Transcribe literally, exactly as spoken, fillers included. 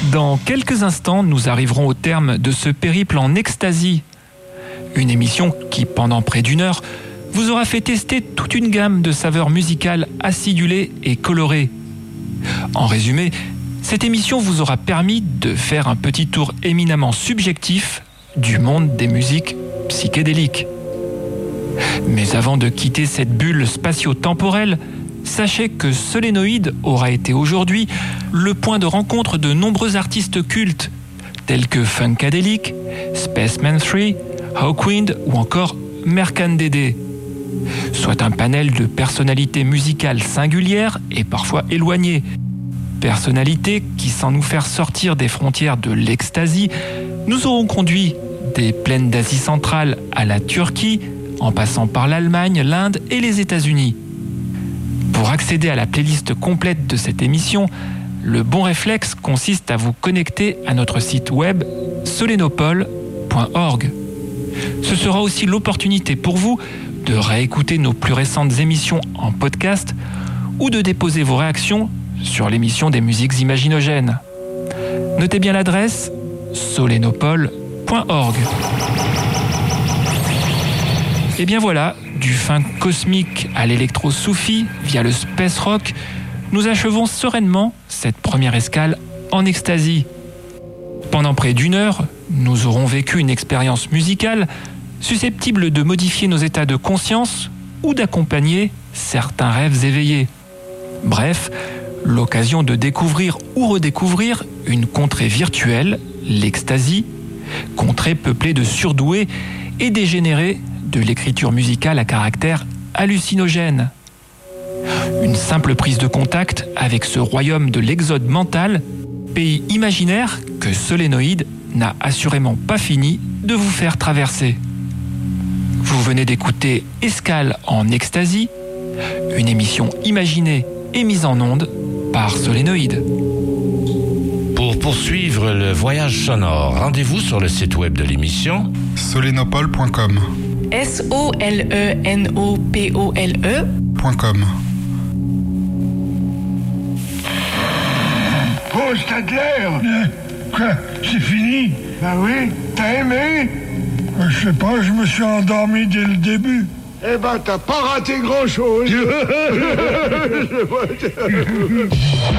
Dans quelques instants, nous arriverons au terme de ce périple en ecstasy. Une émission qui, pendant près d'une heure, vous aura fait tester toute une gamme de saveurs musicales acidulées et colorées. En résumé, cette émission vous aura permis de faire un petit tour éminemment subjectif du monde des musiques psychédéliques. Mais avant de quitter cette bulle spatio-temporelle, sachez que Solénoïde aura été aujourd'hui le point de rencontre de nombreux artistes cultes, tels que Funkadelic, Spaceman trois, Hawkwind ou encore Mercan Dédé. Soit un panel de personnalités musicales singulières et parfois éloignées. Personnalités qui, sans nous faire sortir des frontières de l'ecstasy, nous auront conduit des plaines d'Asie centrale à la Turquie, en passant par l'Allemagne, l'Inde et les États-Unis. Pour accéder à la playlist complète de cette émission, le bon réflexe consiste à vous connecter à notre site web solenopole point org. Ce sera aussi l'opportunité pour vous de réécouter nos plus récentes émissions en podcast ou de déposer vos réactions sur l'émission des musiques imaginogènes. Notez bien l'adresse solenopole point org. Et bien voilà, du funk cosmique à l'électro-soufi via le space rock, nous achevons sereinement cette première escale en ecstasy. Pendant près d'une heure, nous aurons vécu une expérience musicale susceptible de modifier nos états de conscience ou d'accompagner certains rêves éveillés. Bref, l'occasion de découvrir ou redécouvrir une contrée virtuelle, l'ecstasy, contrée peuplée de surdoués et dégénérés de l'écriture musicale à caractère hallucinogène. Une simple prise de contact avec ce royaume de l'exode mental, pays imaginaire que Solénoïde n'a assurément pas fini de vous faire traverser. Vous venez d'écouter Escale en ecstasy, une émission imaginée et mise en onde par Solénoïde. Pour poursuivre le voyage sonore, rendez-vous sur le site web de l'émission solenopole point com. S O L E N O P O L E Point com. Oh, Stadler! Quoi? C'est fini? Ben oui. T'as aimé? Je sais pas, je me suis endormi dès le début. Eh ben, t'as pas raté grand-chose.